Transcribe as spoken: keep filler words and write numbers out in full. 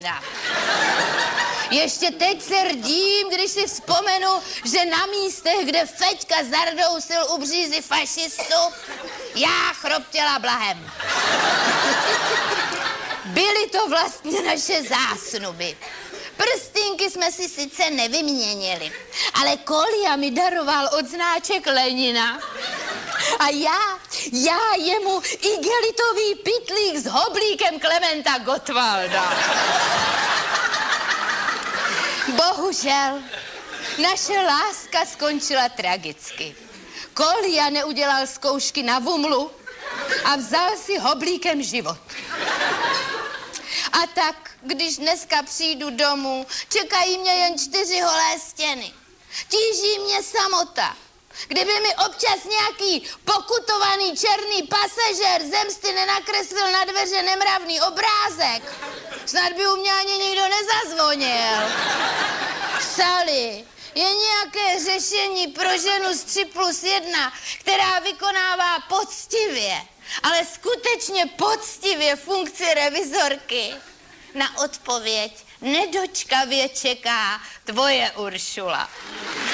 Ještě teď se rdím, když si vzpomenu, že na místech, kde Feďka zardousil u břízy fašistu, já chroptěla blahem. Byly to vlastně naše zásnuby. Prstínky jsme si sice nevyměnili, ale Kolja mi daroval odznáček Lenina. A já, já jemu igelitový pytlík s hoblíkem Klementa Gottwalda. Bohužel, naše láska skončila tragicky. Kolja neudělal zkoušky na vumlu a vzal si hoblíkem život. A tak, když dneska přijdu domů, čekají mě jen čtyři holé stěny. Tíží mě samota. Kdyby mi občas nějaký pokutovaný černý pasažér zemsty nenakreslil na dveře nemravný obrázek, snad by u mě ani nikdo nezazvonil. Sally, je nějaké řešení pro ženu z tři plus jedna, která vykonává poctivě, ale skutečně poctivě funkci revizorky? Na odpověď nedočkavě čeká tvoje Uršula.